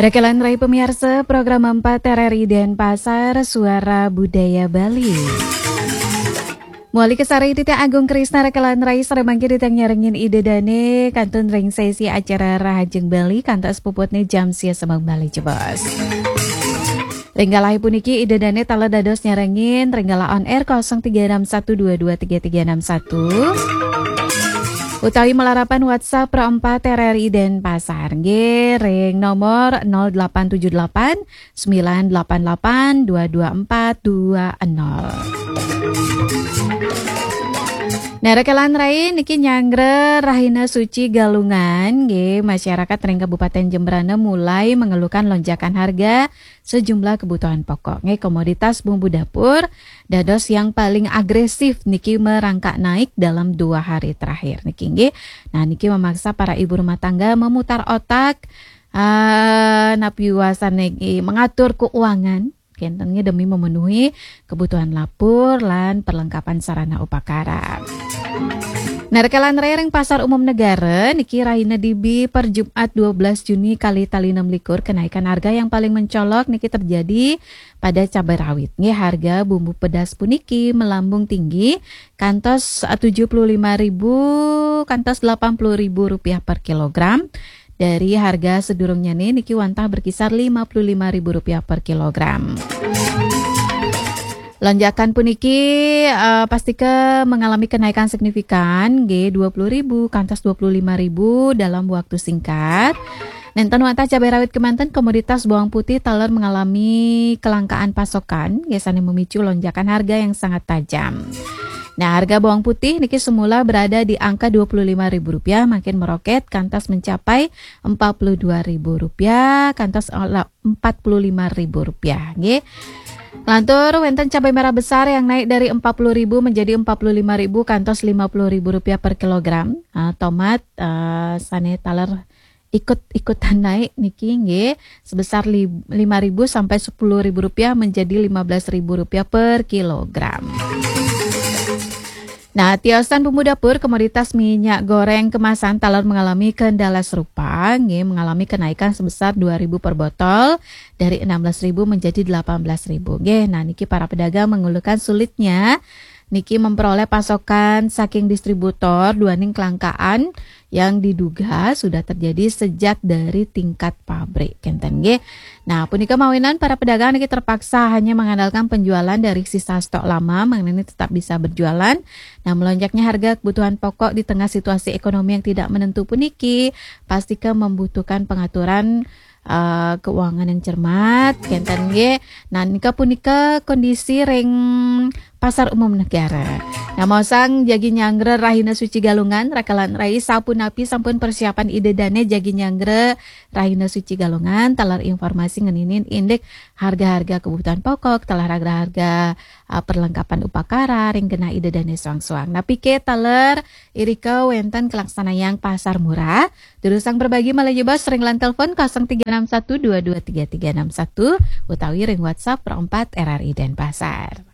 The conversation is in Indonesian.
Rekelan Rai pemirsa program 4 RRI Denpasar Suara Budaya Bali. Muali kesari titik Agung Krisna Rekelan Rai saremangke ditang nyarengin ide dane kantun ring sesi acara Rahajeng Bali kantos puputne jam sia semang Bali jebos. Renggalahi puniki ide dane tala dados nyarengin renggala on air 0312223361. Utawi melarapan WhatsApp Pro 4 RRI Denpasar nggih ring nomor 0878 988 22420. Nah, rekelan Rai niki nyangre Rahina Suci Galungan nggih masyarakat ring Kabupaten Jembrana mulai mengeluhkan lonjakan harga sejumlah kebutuhan pokok nggih komoditas bumbu dapur dados yang paling agresif niki merangkak naik dalam 2 hari terakhir niki nggih. Nah, niki memaksa para ibu rumah tangga memutar otak napiwasan niki mengatur keuangan kentennya demi memenuhi kebutuhan lapur lan perlengkapan sarana upakara. Nah, rekelan rering Pasar Umum Negara niki Rahina Dibi per Jumat 12 Juni kali tali 6 likur kenaikan harga yang paling mencolok niki terjadi pada cabai rawit. Nggih harga bumbu pedas puniki melambung tinggi kantos 75.000 kantos 80.000 rupiah per kilogram. Dari harga sedurungnya niki wantah berkisar Rp55.000 per kilogram. Lonjakan puniki pastike mengalami kenaikan signifikan G20.000 kantos 25.000 dalam waktu singkat. Nenten wantah cabai rawit kemanten komoditas bawang putih taler mengalami kelangkaan pasokan, biasanya memicu lonjakan harga yang sangat tajam. Nah, harga bawang putih niki semula berada di angka Rp25.000 makin meroket kantos mencapai Rp42.000 kantos Rp45.000 nggih. Lantur wenten cabai merah besar yang naik dari Rp40.000 menjadi Rp45.000 kantos Rp50.000 per kilogram. Tomat sane taler ikut-ikutan naik niki nggih sebesar Rp5.000 sampai Rp10.000 menjadi Rp15.000 per kilogram. Nah, tiosan bumbu dapur komoditas minyak goreng kemasan taler mengalami kendala serupa, nggih mengalami kenaikan sebesar 2.000 per botol dari 16.000 menjadi 18.000. Nggih, nah niki para pedagang mengeluhkan sulitnya niki memperoleh pasokan saking distributor duaning kelangkaan yang diduga sudah terjadi sejak dari tingkat pabrik kenten nggih. Nah, punika mawinan para pedagang niki terpaksa hanya mengandalkan penjualan dari sisa stok lama mengenai tetap bisa berjualan. Nah, melonjaknya harga kebutuhan pokok di tengah situasi ekonomi yang tidak menentu puniki pastikan membutuhkan pengaturan keuangan yang cermat kenten nggih. Nah, nika punika kondisi ring Pasar Umum Negara. Nah, mosang jagi nyangre Rahina Suci Galungan rekalan Rai sampun napi sampun persiapan ide dane jagi nyangre Rahina Suci Galungan talar informasi ngeninin indek harga-harga kebutuhan pokok talar harga-harga perlengkapan upakara ring kena ide dane suang-suang. Nah, pike talar irika wenten kelaksana yang pasar murah terusang berbagi Melayu Bos ring lan telepon 0361223361 utawi ring WhatsApp Pro 4 RRI Denpasar.